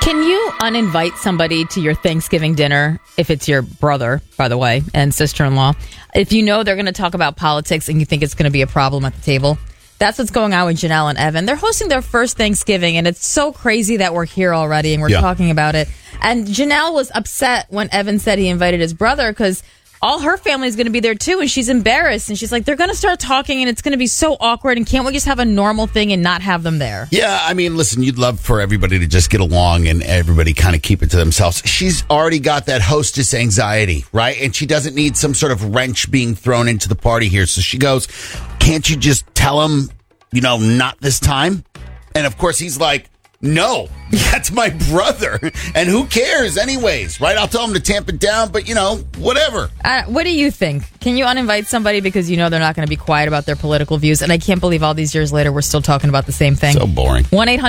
Can you uninvite somebody to your Thanksgiving dinner if it's your brother, by the way, and sister-in-law, if you know they're going to talk about politics and you think it's going to be a problem at the table? That's what's going on with Janelle and Evan. They're hosting their first Thanksgiving, and it's so crazy that we're here already and we're talking about it. And Janelle was upset when Evan said he invited his brother because all her family is going to be there too, and she's embarrassed. And she's like, they're going to start talking, and it's going to be so awkward, and can't we just have a normal thing and not have them there? Yeah, I mean, listen, you'd love for everybody to just get along and everybody kind of keep it to themselves. She's already got that hostess anxiety, right? And she doesn't need some sort of wrench being thrown into the party here. So she goes, can't you just tell him, not this time? And of course, he's like, no, that's my brother. And who cares anyways, right? I'll tell him to tamp it down, but, whatever. What do you think? Can you uninvite somebody because they're not going to be quiet about their political views? And I can't believe all these years later we're still talking about the same thing. So boring.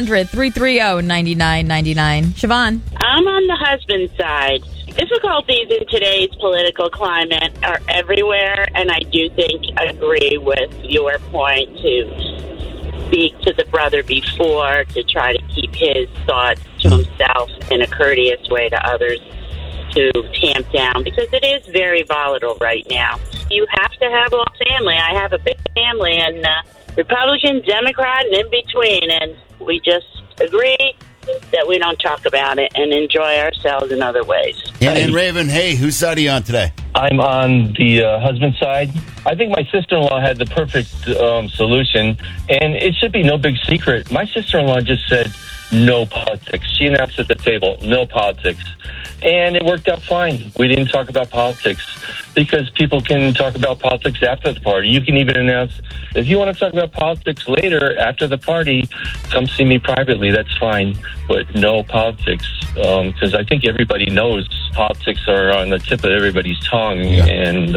1-800-330-9999. Siobhan? I'm on the husband's side. Difficulties in today's political climate are everywhere, and I do agree with your point to speak to the brother before to try to keep his thoughts to himself in a courteous way to others to tamp down, because it is very volatile right now. You have to have a family. I have a big family, and Republican, Democrat, and in between, and we just agree that we don't talk about it and enjoy ourselves in other ways. And Raven, hey, whose side are you on today? I'm on the husband's side. I think my sister-in-law had the perfect solution, and it should be no big secret. My sister-in-law just said, no politics. She announced at the table, no politics. And it worked out fine. We didn't talk about politics because people can talk about politics after the party. You can even announce, if you want to talk about politics later after the party, come see me privately. That's fine. But no politics, because I think everybody knows politics are on the tip of everybody's tongue, and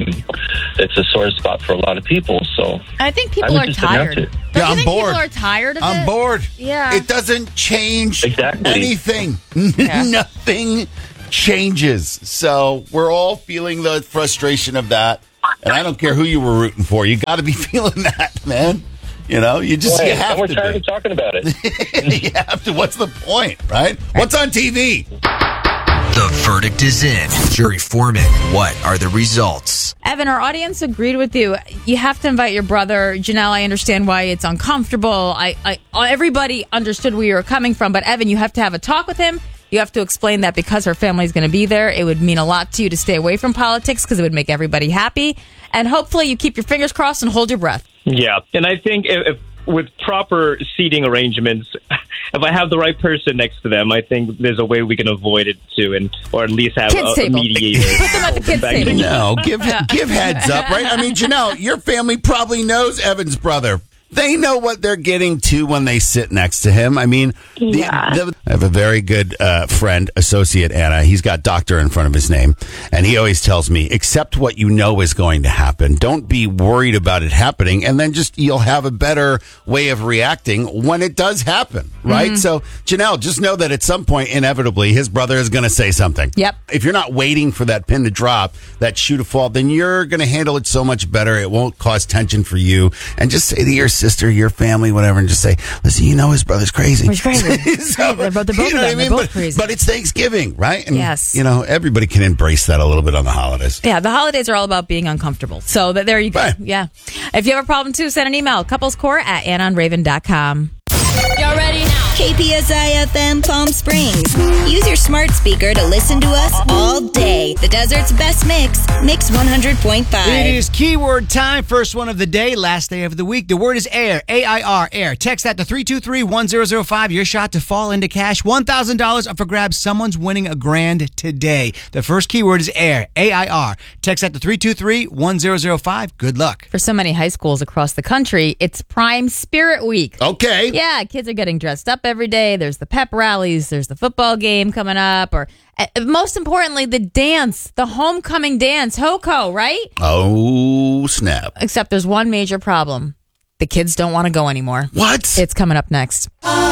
it's a sore spot for a lot of people. So I think people are tired. I'm bored. People are tired of it? I'm bored. Yeah. It doesn't change anything. Yeah. Nothing changes. So we're all feeling the frustration of that. And I don't care who you were rooting for. You got to be feeling that, man. You just you have we're to. We're tired of talking about it. You have to. What's the point, right? What's on TV? The verdict is in. Jury foreman, what are the results? Evan, our audience agreed with you. You have to invite your brother. Janelle, I understand why it's uncomfortable. Everybody understood where you were coming from. But Evan, you have to have a talk with him. You have to explain that because her family's going to be there, it would mean a lot to you to stay away from politics because it would make everybody happy. And hopefully you keep your fingers crossed and hold your breath. Yeah, and I think if with proper seating arrangements, if I have the right person next to them, I think there's a way we can avoid it too, or at least have a mediator. Put them at the kids' table. No, give heads up, right? I mean, Janelle, your family probably knows Evan's brother. They know what they're getting to when they sit next to him. I mean, I have a very good friend, associate Anna. He's got doctor in front of his name. And he always tells me, accept what you know is going to happen. Don't be worried about it happening. And then you'll have a better way of reacting when it does happen, right? Mm-hmm. So, Janelle, just know that at some point, inevitably, his brother is going to say something. Yep. If you're not waiting for that pin to drop, that shoe to fall, then you're going to handle it so much better. It won't cause tension for you. And just say to your sister, your family, whatever, and just say, listen, his brother's crazy. He's crazy. So, they're both crazy. But it's Thanksgiving, right? And, yes. Everybody can embrace that a little bit on the holidays. Yeah, the holidays are all about being uncomfortable. So there you go. Right. Yeah. If you have a problem, too, send an email, couplescore@AnnOnRaven.com. Y'all ready now? KPSI FM Palm Springs. Use your smart speaker to listen to us all day. The desert's best mix, Mix 100.5. It is keyword time. First one of the day, last day of the week. The word is air, AIR, air. Text that to 323-1005. Your shot to fall into cash. $1,000 up for grabs. Someone's winning $1,000 today. The first keyword is air, AIR. Text that to 323-1005. Good luck. For so many high schools across the country, it's Prime Spirit Week. Okay. Yeah, kids are getting dressed up every day. There's the pep rallies. There's the football game coming up. Or most importantly, the dance, the homecoming dance, HOCO, right? Oh, snap. Except there's one major problem. The kids don't want to go anymore. What? It's coming up next.